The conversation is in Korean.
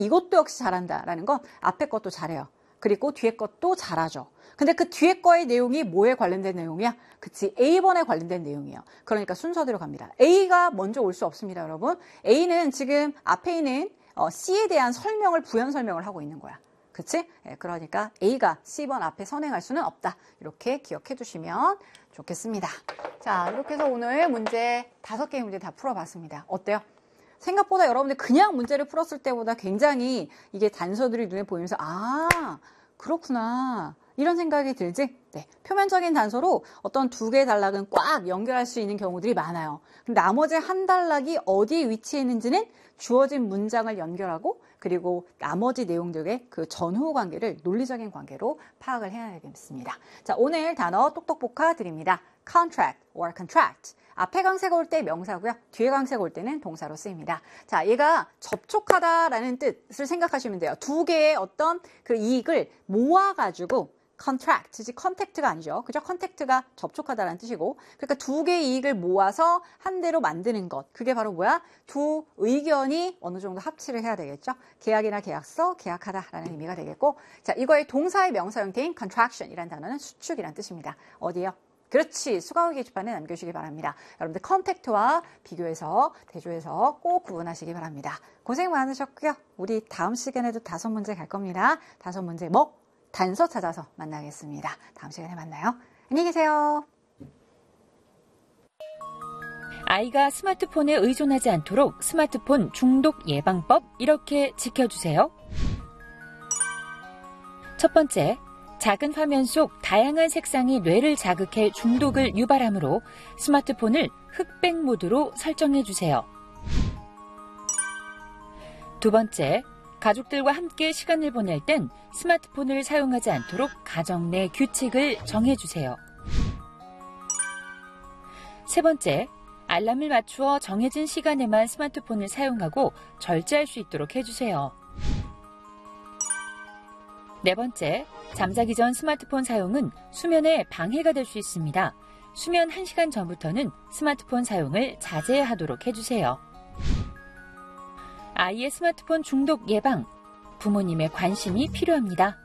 이것도 역시 잘한다라는 건 앞에 것도 잘해요. 그리고 뒤에 것도 잘하죠. 근데 그 뒤에 거의 내용이 뭐에 관련된 내용이야? 그치, A번에 관련된 내용이에요. 그러니까 순서대로 갑니다. A가 먼저 올 수 없습니다, 여러분. A는 지금 앞에 있는 C에 대한 설명을, 부연 설명을 하고 있는 거야. 그치? 그러니까 A가 C번 앞에 선행할 수는 없다. 이렇게 기억해 두시면 좋겠습니다. 자, 이렇게 해서 오늘 문제 5개의 문제 다 풀어봤습니다. 어때요? 생각보다 여러분들 그냥 문제를 풀었을 때보다 굉장히 이게 단서들이 눈에 보이면서 아, 그렇구나. 이런 생각이 들지? 네, 표면적인 단서로 어떤 2개의 단락은 꽉 연결할 수 있는 경우들이 많아요. 나머지 한 단락이 어디에 위치해 있는지는 주어진 문장을 연결하고 그리고 나머지 내용들의 그 전후 관계를 논리적인 관계로 파악을 해야 되겠습니다. 자, 오늘 단어 똑똑복화 드립니다. contract or contract. 앞에 강세가 올 때 명사고요. 뒤에 강세가 올 때는 동사로 쓰입니다. 자, 얘가 접촉하다라는 뜻을 생각하시면 돼요. 2개의 어떤 그 이익을 모아가지고 contract, 컨택트가 아니죠. 그죠? 컨택트가 접촉하다라는 뜻이고, 그러니까 2개의 이익을 모아서 한 대로 만드는 것. 그게 바로 뭐야? 2 의견이 어느 정도 합치를 해야 되겠죠. 계약이나 계약서, 계약하다라는 의미가 되겠고, 자, 이거의 동사의 명사 형태인 contraction이라는 단어는 수축이라는 뜻입니다. 어디요? 그렇지. 수강호 게시판에 남겨주시기 바랍니다. 여러분들 컨택트와 비교해서, 대조해서 꼭 구분하시기 바랍니다. 고생 많으셨고요. 우리 다음 시간에도 5문제 갈 겁니다. 5문제 단서 찾아서 만나겠습니다. 다음 시간에 만나요. 안녕히 계세요. 아이가 스마트폰에 의존하지 않도록 스마트폰 중독 예방법 이렇게 지켜주세요. 첫 번째, 작은 화면 속 다양한 색상이 뇌를 자극해 중독을 유발하므로 스마트폰을 흑백 모드로 설정해주세요. 두 번째, 가족들과 함께 시간을 보낼 땐 스마트폰을 사용하지 않도록 가정 내 규칙을 정해주세요. 세 번째, 알람을 맞추어 정해진 시간에만 스마트폰을 사용하고 절제할 수 있도록 해주세요. 네 번째, 잠자기 전 스마트폰 사용은 수면에 방해가 될 수 있습니다. 수면 1시간 전부터는 스마트폰 사용을 자제하도록 해주세요. 아이의 스마트폰 중독 예방, 부모님의 관심이 필요합니다.